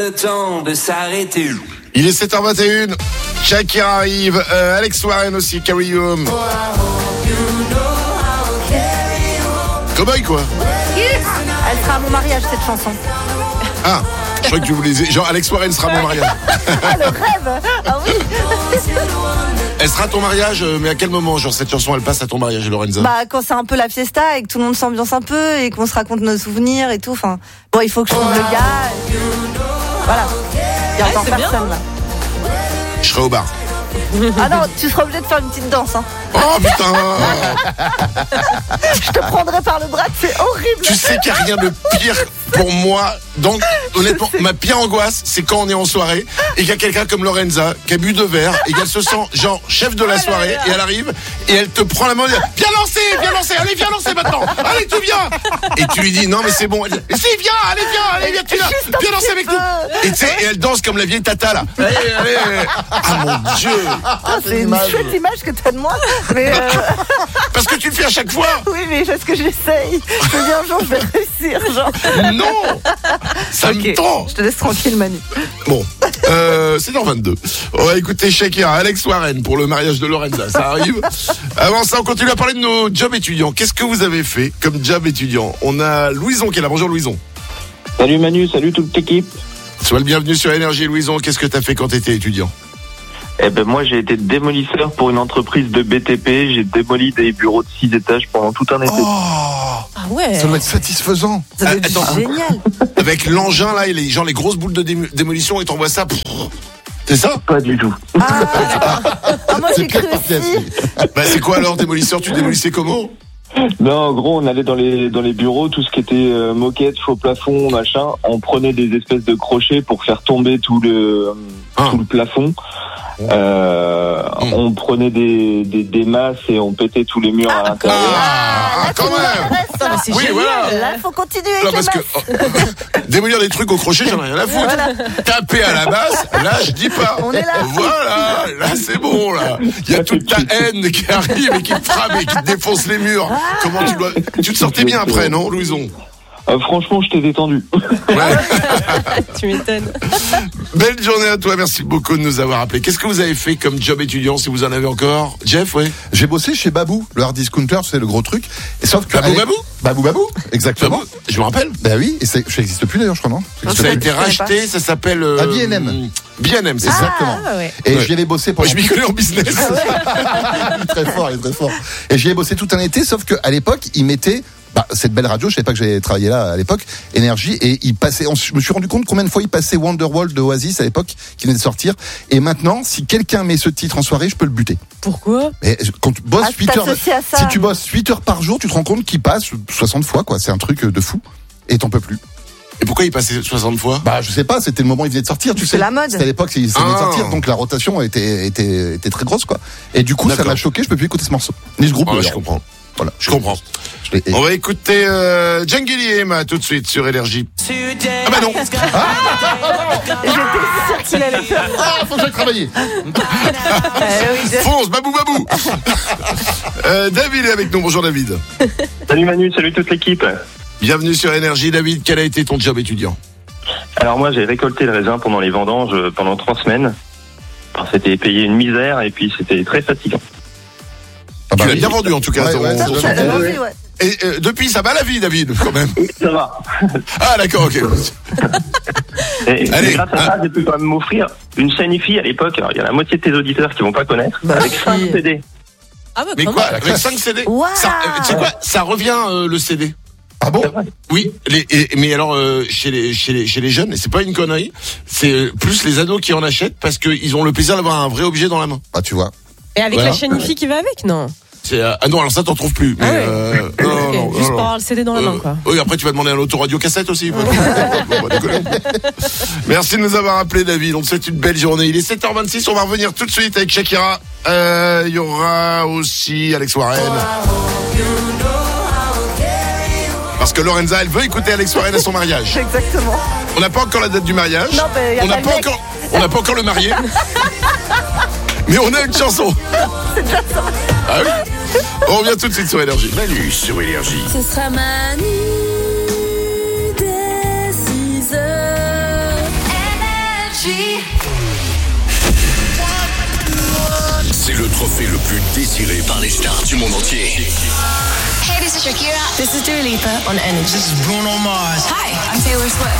Le temps de s'arrêter. Il est 7h21. Shakira arrive. Alex Warren aussi. Carry Home. Cowboy quoi. Elle sera à mon mariage cette chanson. Ah, je crois que tu voulais. Genre Alex Warren sera à mon mariage. Ah le rêve. Ah oui. Elle sera à ton mariage, mais à quel moment? Genre cette chanson elle passe à ton mariage, Lorenza? Bah quand c'est un peu la fiesta et que tout le monde s'ambiance un peu et qu'on se raconte nos souvenirs et tout. Enfin, bon, il faut que je trouve le gars. Voilà. Il y a encore personne là. Je serai au bar. Ah non, tu seras obligé de faire une petite danse. Hein. Oh putain. Je te prendrai par le bras, c'est horrible. Tu sais qu'il n'y a rien de pire pour moi. Donc, honnêtement, ma pire angoisse, c'est quand on est en soirée et qu'il y a quelqu'un comme Lorenza qui a bu 2 verres et qu'elle se sent genre chef de la soirée et elle arrive et elle te prend la main et dit viens lancer, allez viens lancer maintenant, allez tu viens. Et tu lui dis non mais c'est bon. Elle dit si viens, tu viens lancer avec nous. Et tu sais, et elle danse comme la vieille tata là. Allez. Ah mon Dieu. C'est une chouette image que t'as de moi. Mais Parce que tu le fais à chaque fois. oui, mais parce que j'essaye. Je me dis un jour je vais réussir. Genre. Non. Ça me tend. Je te laisse tranquille, Manu. Bon, c'est dans 22. On va écouter Shakira, Alex Warren pour le mariage de Lorenza. Ça arrive. Avant ça, on continue à parler de nos jobs étudiants. Qu'est-ce que vous avez fait comme job étudiant? On a Louison qui est là. Bonjour Louison. Salut Manu, salut toute l'équipe. Sois le bienvenu sur Énergie. Louison, qu'est-ce que t'as fait quand t'étais étudiant? Eh ben moi j'ai été démolisseur pour une entreprise de BTP. J'ai démoli des bureaux de 6 étages pendant tout un été. Oh, Ah ouais. ça doit être satisfaisant. Ça doit être Attends, génial. avec l'engin là et les grosses boules de démolition et t'envoies ça. C'est ça? Pas du tout. Ah, moi j'ai cru aussi. Bah c'est quoi alors démolisseur? Tu démolissais comment? Non, en gros, on allait dans les bureaux, tout ce qui était moquette, faux plafond, machin. On prenait des espèces de crochets pour faire tomber tout le plafond. On prenait des masses et on pétait tous les murs à l'intérieur. Quand même. Ça, c'est Oui, génial. voilà. Là, faut continuer Non, avec parce les que masses. démolir des trucs au crochet, j'en ai rien à foutre. Voilà. Taper à la basse, là, je dis pas. On est là. Voilà, là, c'est bon, là. Il y a toute ta haine qui arrive et qui te frappe et qui te défonce les murs. Comment tu te sortais bien après, non, Louison? Franchement, je t'ai détendu. Ouais. Tu m'étonnes. Belle journée à toi, merci beaucoup de nous avoir appelés. Qu'est-ce que vous avez fait comme job étudiant, si vous en avez encore? Jeff, ouais. J'ai bossé chez Babou, le hard discounter, c'est le gros truc. Et sauf que Babou, exactement. Babou, je me rappelle. Ben oui, et ça n'existe plus d'ailleurs, je crois, non? Ça a été racheté, ça s'appelle B&M. B&M, c'est ça. Exactement. ouais. Et Ouais. j'y avais bossé pendant. Je m'y connais en business. Il est très fort. Et j'y ai bossé tout un été, sauf qu'à l'époque, ils mettaient cette belle radio, je savais pas que j'allais travailler là à l'époque, Énergie, et il passait, je me suis rendu compte combien de fois il passait Wonderwall de Oasis à l'époque, qui venait de sortir, et maintenant, si quelqu'un met ce titre en soirée, je peux le buter. Pourquoi? Et quand tu bosses 8 heures, t'associes à ça. si tu bosses 8 heures par jour, tu te rends compte qu'il passe 60 fois, quoi, c'est un truc de fou, et t'en peux plus. Et pourquoi il passait 60 fois? Bah, je sais pas, c'était le moment où il venait de sortir, tu sais. C'est la mode. C'était à l'époque, il venait de sortir, donc la rotation était très grosse, quoi. Et du coup, ça m'a choqué, je peux plus écouter ce morceau. Ni ce groupe. Ah, je comprends. Voilà. Je comprends. On va écouter Djangili et Emma tout de suite sur Énergie. Ah bah non. J'étais sûre qu'il allait faire. Ah, faut que j'aille travailler. Fonce, babou. David est avec nous. Bonjour David. Salut Manu, salut toute l'équipe. Bienvenue sur Énergie. David, quel a été ton job étudiant? Alors moi, j'ai récolté le raisin pendant les vendanges pendant 3 semaines. Alors, c'était payé une misère et puis c'était très fatigant. Tu l'as bien vendu en tout cas. Ouais, ton- Ça donne envie, ouais. Et depuis, ça va la vie, David, quand même. Ça va. Ah d'accord, ok. Et Allez, grâce à ça, j'ai pu quand même m'offrir une shiny fille à l'époque. Alors, il y a la moitié de tes auditeurs qui vont pas connaître. Avec 5 CD. Ah bah Mais quand quoi, même. avec 5 CD Waouh. Tu sais quoi, ça revient le CD. Ah bon? Oui, mais alors chez les jeunes, et c'est pas une connerie, c'est plus les ados qui en achètent parce qu'ils ont le plaisir d'avoir un vrai objet dans la main. Ah, tu vois. Et avec Voilà. la chenille qui va avec, non? Ah non, alors ça t'en trouves plus. Mais Ah ouais. non, Juste pour avoir le CD dans la main, quoi. Oui, après tu vas demander un autoradio cassette aussi. Faut pas déconner. Merci de nous avoir appelé, David. On te souhaite une belle journée. Il est 7h26, on va revenir tout de suite avec Shakira. Il y aura aussi Alex Warren. Parce que Lorenza, elle veut écouter Alex Warren à son mariage. Exactement. On n'a pas encore la date du mariage. Non, mais y a on n'a pas pas le mec. encore, on n'a pas encore le marié. Mais on a une chanson. Ah oui. On revient tout de suite sur Énergie. Manu sur Énergie. Ce sera Manu dès 6h. trophée le plus désiré par les stars du monde entier. Hey, this is Shakira. This is Dua Lipa on Energy. This is Bruno Mars. Hi, I'm Taylor Swift.